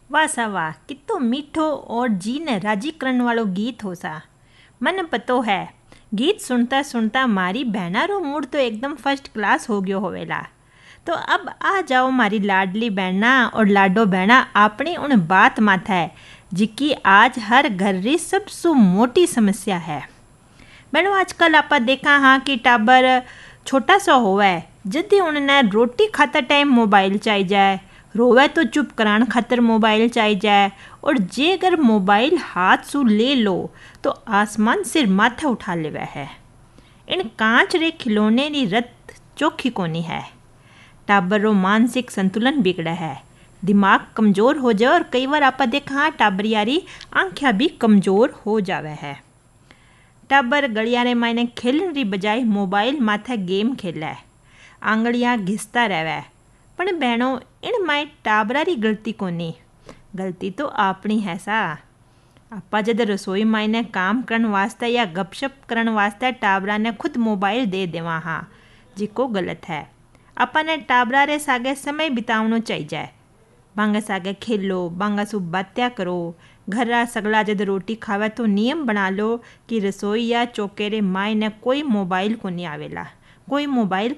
वाह सा वाह, कितो मीठो और जी ने राजी करण वालो गीत हो सा। मन पतो है गीत सुनता सुनता मारी बहना रो मूड तो एकदम फर्स्ट क्लास हो गयो होवेला। तो अब आ जाओ मारी लाडली बहना और लाडो बहना अपनी उन बात माथा है जिकी आज हर घर री सबसे मोटी समस्या है। बहनों आजकल आप देखा हाँ कि टाबर छोटा सा होवे जदी उन्हें रोटी खाते टाइम मोबाइल चाहिए जाए, रोवे तो चुप कराने खातर मोबाइल चाहिए जाए, और जे अगर मोबाइल हाथ सु ले लो तो आसमान सिर माथे उठा लेवे है। इन कांच रे खिलौने री रत चोखी कोनी है। टाबर रो मानसिक संतुलन बिगड़ा है, दिमाग कमजोर हो जाए और कई बार आप देखा हाँ टाबरियारी आंखें भी कमजोर हो जावे है। टाबर गलियारे मायने खेलने री बजाय मोबाइल माथे गेम खेले, आंगलियां घिसता रहे। पण बहनों इन माए टाबरा री गलती कोनी, गलती तो अपनी है सा। आपा जद रसोई मायने काम करन वास्ते या गपशप करन वास्ते टाबरा ने खुद मोबाइल दे देवा हाँ, जिको गलत है। आपा ने टाबरा रे सागे समय बितावनो चाहिए, बांगा सागे खेलो, बांगा सु बात्या करो। घर सगला जद रोटी खावे तो नियम बना लो कि रसोई या चौके रे माय ने कोई मोबाइल को नहीं आवेला, कोई मोबाइल